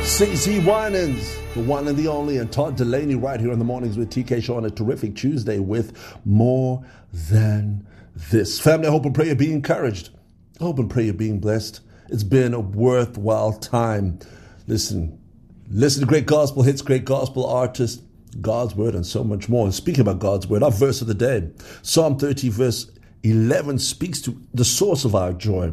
CeCe Winans, the one and the only, and Todd Delaney right here in the mornings with TK Show on a terrific Tuesday with More Than This. Family, I hope and pray you're being encouraged. I hope and pray you're being blessed. It's been a worthwhile time. Listen to great gospel hits, great gospel artists, God's word, and so much more. And speaking about God's word, our verse of the day, Psalm 30 verse 11 speaks to the source of our joy.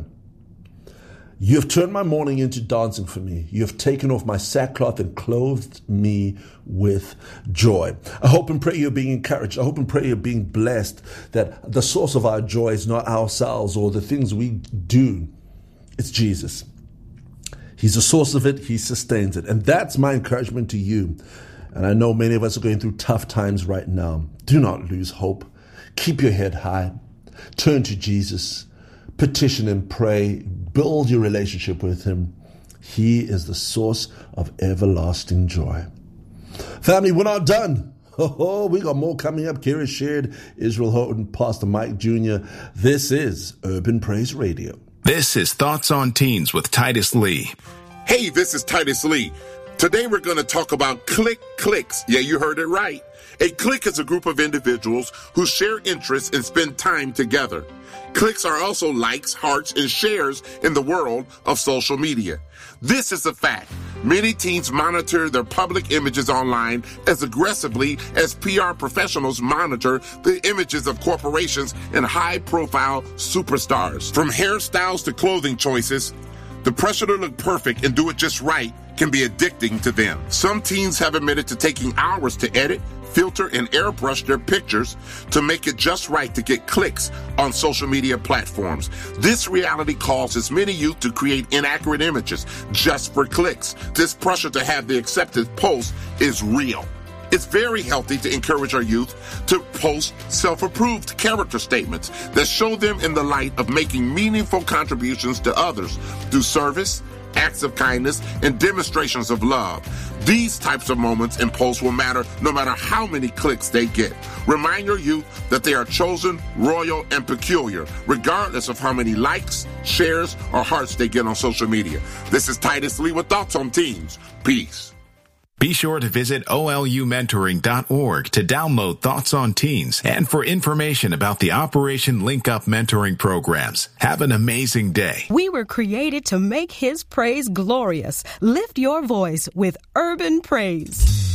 You have turned my mourning into dancing for me. You have taken off my sackcloth and clothed me with joy. I hope and pray you're being encouraged. I hope and pray you're being blessed, that the source of our joy is not ourselves or the things we do. It's Jesus. He's the source of it. He sustains it. And that's my encouragement to you. And I know many of us are going through tough times right now. Do not lose hope. Keep your head high. Turn to Jesus. Petition and pray. Build your relationship with him. He is the source of everlasting joy. Family, we're not done. We got more coming up. Kira Sheard, Israel Houghton, Pastor Mike Jr. This is Urban Praise Radio. This is Thoughts on Teens with Titus Lee. Hey, this is Titus Lee. Today we're going to talk about cliques. Yeah, you heard it right. A clique is a group of individuals who share interests and spend time together. Cliques are also likes, hearts, and shares in the world of social media. This is a fact. Many teens monitor their public images online as aggressively as PR professionals monitor the images of corporations and high-profile superstars. From hairstyles to clothing choices, the pressure to look perfect and do it just right can be addicting to them. Some teens have admitted to taking hours to edit, filter, and airbrush their pictures to make it just right to get clicks on social media platforms. This reality causes many youth to create inaccurate images just for clicks. This pressure to have the accepted post is real. It's very healthy to encourage our youth to post self-approved character statements that show them in the light of making meaningful contributions to others through service, acts of kindness, and demonstrations of love. These types of moments and posts will matter no matter how many clicks they get. Remind your youth that they are chosen, royal, and peculiar, regardless of how many likes, shares, or hearts they get on social media. This is Titus Lee with Thoughts on Teens. Peace. Be sure to visit olumentoring.org to download Thoughts on Teens and for information about the Operation Link Up mentoring programs. Have an amazing day. We were created to make His praise glorious. Lift your voice with Urban Praise.